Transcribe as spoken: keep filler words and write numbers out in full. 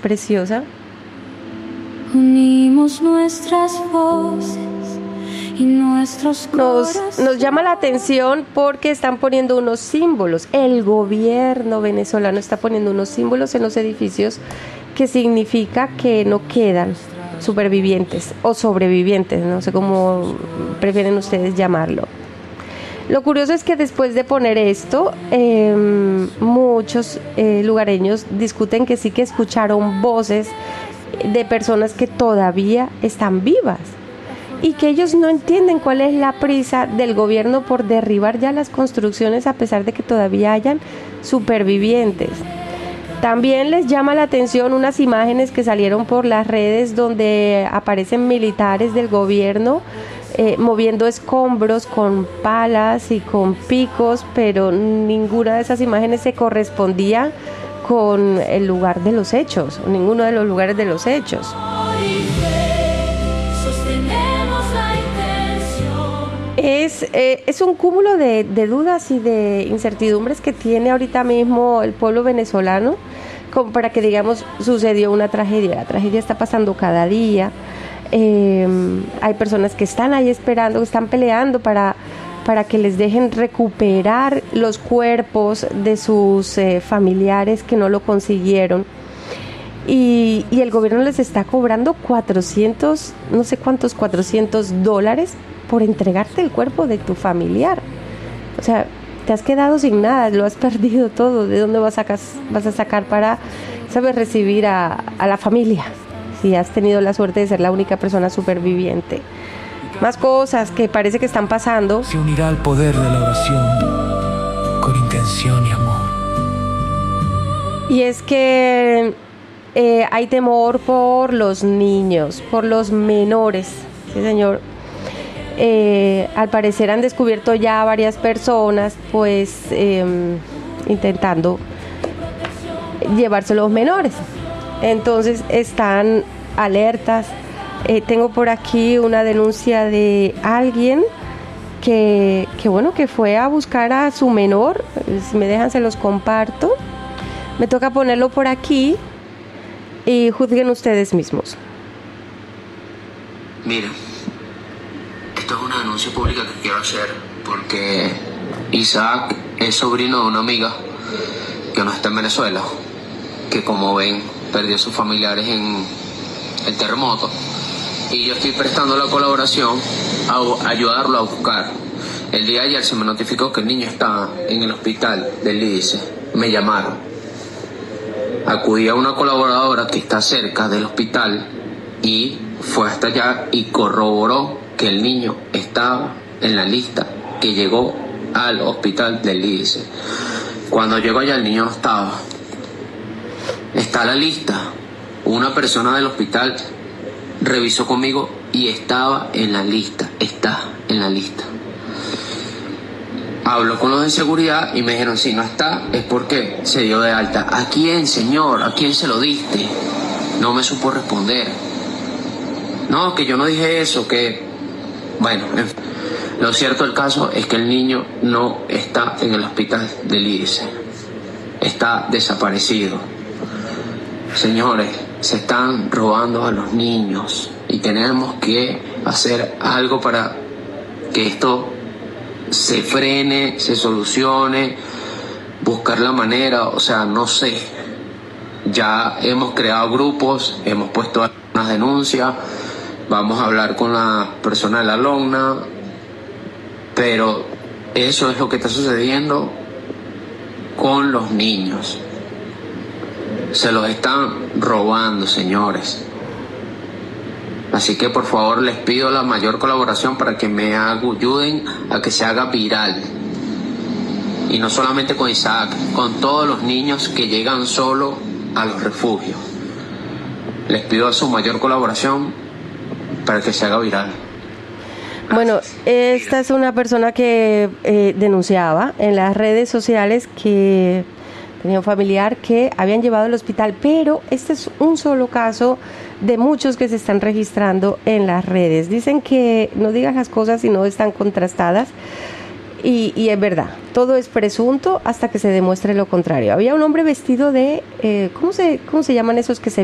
preciosa. Unimos nuestras voces y nuestros nos, nos llama la atención porque están poniendo unos símbolos. El gobierno venezolano está poniendo unos símbolos en los edificios que significa que no quedan supervivientes o sobrevivientes, no sé cómo prefieren ustedes llamarlo. Lo curioso es que después de poner esto, eh, muchos eh, lugareños discuten que sí que escucharon voces de personas que todavía están vivas y que ellos no entienden cuál es la prisa del gobierno por derribar ya las construcciones a pesar de que todavía hayan supervivientes. También les llama la atención unas imágenes que salieron por las redes donde aparecen militares del gobierno eh, moviendo escombros con palas y con picos, pero ninguna de esas imágenes se correspondía con el lugar de los hechos, ninguno de los lugares de los hechos. Es, eh, es un cúmulo de, de dudas y de incertidumbres que tiene ahorita mismo el pueblo venezolano, como para que digamos sucedió una tragedia. La tragedia está pasando cada día. Eh, hay personas que están ahí esperando, que están peleando para, para que les dejen recuperar los cuerpos de sus eh, familiares que no lo consiguieron. Y, y el gobierno les está cobrando cuatrocientos, no sé cuántos, cuatrocientos dólares por entregarte el cuerpo de tu familiar. O sea, te has quedado sin nada, lo has perdido todo. ¿De dónde vas a, vas a sacar para, sabes, recibir a, a la familia? Si has tenido la suerte de ser la única persona superviviente. Más cosas que parece que están pasando. Se unirá al poder de la oración con intención y amor. Y es que eh, hay temor por los niños, por los menores. Sí, señor. Eh, al parecer han descubierto ya varias personas pues eh, intentando llevarse los menores, entonces están alertas. Eh, tengo por aquí una denuncia de alguien que, que bueno que fue a buscar a su menor. Si me dejan se los comparto, me toca ponerlo por aquí y juzguen ustedes mismos. Mira, esto es una denuncia pública que quiero hacer porque Isaac es sobrino de una amiga que no está en Venezuela, que como ven perdió a sus familiares en el terremoto, y yo estoy prestando la colaboración a ayudarlo a buscar. El día de ayer se me notificó que el niño está en el hospital del IDICE. Me llamaron, acudí a una colaboradora que está cerca del hospital y fue hasta allá y corroboró que el niño estaba en la lista que llegó al hospital del IDICE. Cuando llegó allá el niño no estaba. Está la lista. Una persona del hospital revisó conmigo y estaba en la lista. Está en la lista. Hablo con los de seguridad y me dijeron, si no está es porque se dio de alta. ¿A quién, señor? ¿A quién se lo diste? No me supo responder. No, que yo no dije eso, que... Bueno, en fin. Lo cierto del caso es que el niño no está en el hospital del IDICE. Está desaparecido. Señores, se están robando a los niños y tenemos que hacer algo para que esto se frene, se solucione, buscar la manera, o sea, no sé. Ya hemos creado grupos, hemos puesto algunas denuncias, vamos a hablar con la persona de la LONNA, pero eso es lo que está sucediendo con los niños. Se los están robando, señores. Así que por favor les pido la mayor colaboración para que me ayuden a que se haga viral. Y no solamente con Isaac, con todos los niños que llegan solo a los refugios. Les pido su mayor colaboración para que se haga viral. Bueno, esta es una persona que eh, denunciaba en las redes sociales que tenía un familiar que habían llevado al hospital, pero este es un solo caso de muchos que se están registrando en las redes. Dicen que no digas las cosas si no están contrastadas, y, y es verdad, todo es presunto hasta que se demuestre lo contrario. Había un hombre vestido de, eh, ¿cómo se, cómo se llaman esos que se